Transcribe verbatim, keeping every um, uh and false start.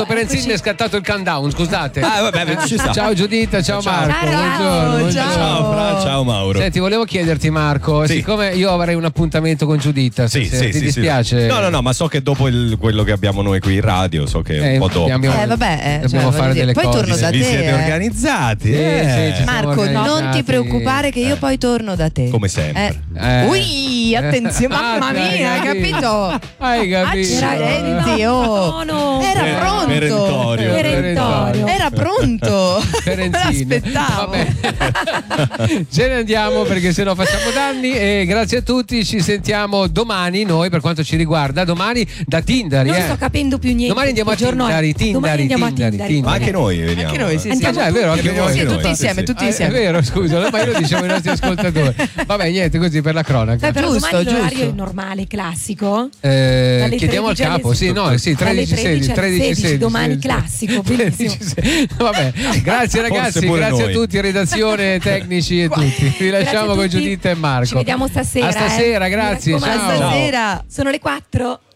giusto per insieme è scattato il countdown, scusate. Ah, vabbè, ci sta. Ciao Giuditta, ciao, ciao. Marco. Ciao, buongiorno, buongiorno. Ciao, Fra, ciao Mauro. Senti, volevo chiederti, Marco, sì. siccome io avrei un appuntamento con Giuditta, sì, se sì, ti sì, dispiace? Sì. No, no, no, ma so che dopo il, quello che abbiamo noi qui in radio, so che è eh, un po' dopo. Abbiamo, eh, vabbè, eh, dobbiamo cioè, fare delle poi cose. torno da Vi te. siete eh. organizzati? Sì, eh. sì, ci Marco, siamo non ti preoccupare che io Eh. poi torno da te. Come sempre. Eh. Eh. Ui, attenzione, mamma Ah, mia, hai capito? Hai capito? Accidenti, oh. No, no. Era Eh, pronto. perentorio. Perentorio. Era pronto. Ferenzino. Aspettavo. Vabbè. Ce ne andiamo perché sennò facciamo danni e grazie a tutti, ci sentiamo domani noi per quanto ci riguarda, domani da Tindari. Non eh. sto capendo più niente. Domani andiamo a Che giorno è? Tindari, Tindari, Domani andiamo a Tindari, Tindari. Tindari. Ma anche noi veniamo. Anche noi, sì, sì. Andiamo Ah, già, è vero, anche noi. Sì, noi, tutti sì, insieme, sì. tutti Ah, insieme. è vero, scusa, ma io lo dicevo ai nostri ascoltatori. Vabbè, niente, così per la cronaca. Sai, però Giusto, domani l'orario giusto. è normale, classico? Eh, Dalle chiediamo al tredici alle capo, sì, no, sì, Dalle tredici sedici, tredici alle tredici sedici, sedici, domani sì, classico, sì. bellissimo. tredici sedici. Vabbè, grazie ragazzi, Forse pure grazie noi. a tutti, redazione, tecnici e tutti. Vi lasciamo a con tutti. Giuditta e Marco. Ci vediamo stasera. A stasera, eh. grazie, Mi raccomando. ciao. Stasera. Sono le quattro.